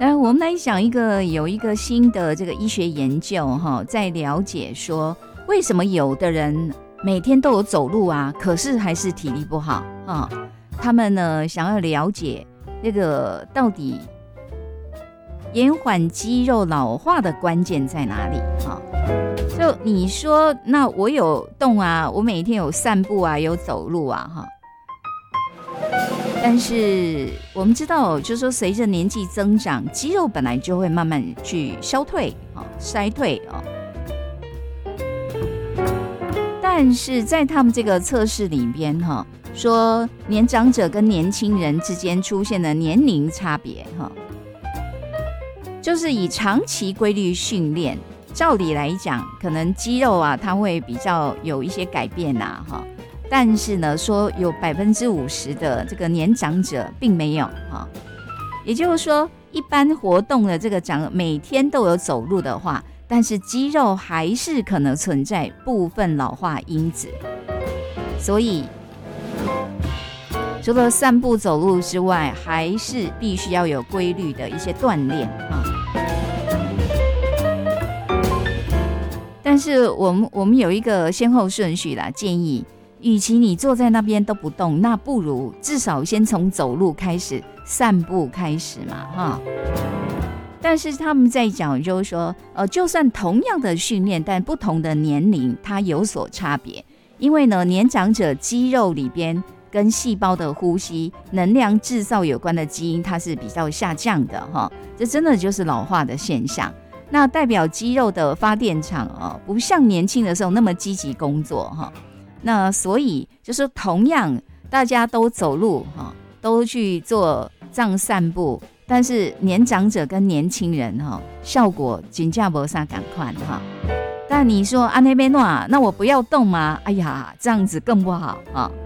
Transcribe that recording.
我们来讲有一个新的这个医学研究在了解说，为什么有的人每天都有走路啊，可是还是体力不好他们呢想要了解这个到底延缓肌肉老化的关键在哪里就你说，那我有动啊，我每天有散步啊，有走路啊但是我们知道，就是说随着年纪增长，肌肉本来就会慢慢去消退衰退但是在他们这个测试里边说年长者跟年轻人之间出现了年龄差别就是以长期规律训练，照理来讲可能肌肉啊它会比较有一些改变但是呢说有50%的这个年长者并没有也就是说一般活动的这个每天都有走路的话，但是肌肉还是可能存在部分老化因子，所以除了散步走路之外，还是必须要有规律的一些锻炼但是我们有一个先后顺序啦，建议与其你坐在那边都不动，那不如至少先从走路开始，散步开始嘛但是他们在讲就是说就算同样的训练，但不同的年龄它有所差别，因为呢年长者肌肉里边跟细胞的呼吸能量制造有关的基因它是比较下降的这真的就是老化的现象。那代表肌肉的发电厂不像年轻的时候那么积极工作那所以就是同样大家都走路都去做这样散步，但是年长者跟年轻人效果真的没啥同款但你说那边那我不要动吗？哎呀，这样子更不好